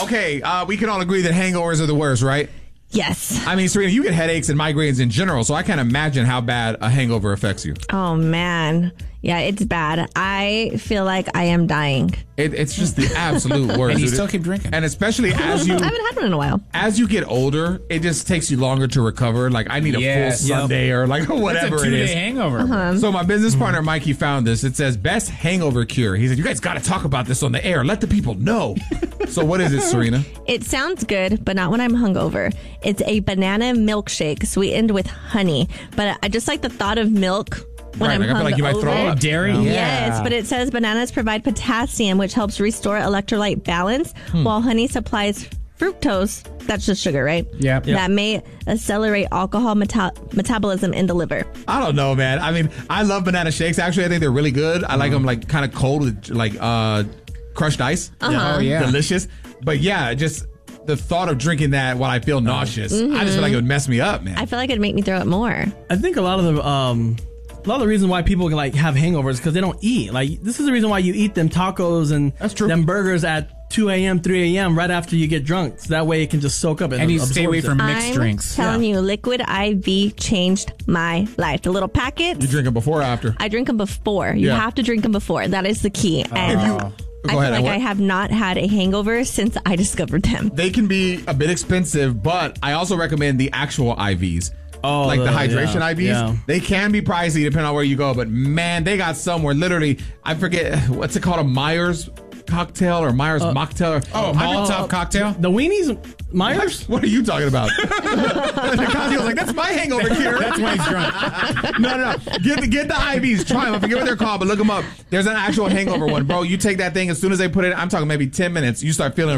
okay, we can all agree that hangovers are the worst, right? Yes. I mean, Serena, you get headaches and migraines in general, so I can't imagine how bad a hangover affects you. Oh, man. Yeah, it's bad. I feel like I am dying. It's just the absolute worst. And you still keep drinking. And especially as you... I haven't had one in a while. As you get older, it just takes you longer to recover. Like, I need a full Sunday or like whatever That's a 2-day it is. hangover. So my business partner, Mikey, found this. It says, best hangover cure. He said, you guys got to talk about this on the air. Let the people know. So what is it, Serena? It sounds good, but not when I'm hungover. It's a banana milkshake sweetened with honey. But I just like the thought of milk when I'm I feel like you might throw up. Dairy? Yes, but it says bananas provide potassium, which helps restore electrolyte balance, while honey supplies fructose. That's just sugar, right? Yeah. That may accelerate alcohol metabolism in the liver. I don't know, man. I mean, I love banana shakes. Actually, I think they're really good. I like them like kind of cold with like crushed ice. Uh-huh. Oh, yeah. Delicious. But yeah, just the thought of drinking that while I feel nauseous, I just feel like it would mess me up, man. I feel like it'd make me throw up more. I think a lot of the reason why people can like have hangovers because they don't eat. Like this is the reason why you eat them tacos and That's true. them burgers at 2 a.m., 3 a.m. right after you get drunk. So that way it can just soak up And you stay away absorbs from it. mixed I'm drinks. telling you, Liquid IV changed my life. The little packets, You drink it before or after? I drink them before. You Yeah. have to drink them before. That is the key. And If you, I go feel ahead. like What? I have not had a hangover since I discovered them. They can be a bit expensive, but I also recommend the actual IVs. Oh, like the hydration yeah, IVs. yeah. They can be pricey depending on where you go, but man, they got some where literally, I forget, what's it called, a Myers cocktail or Myers mocktail? Oh, Molotov cocktail? The weenies, Myers. What are you talking about? The cocktail's like, that's my hangover cure. That's when he's drunk. No. Get the IVs. Try them. I forget what they're called, but look them up. There's an actual hangover one. Bro, you take that thing, as soon as they put it, I'm talking maybe 10 minutes, you start feeling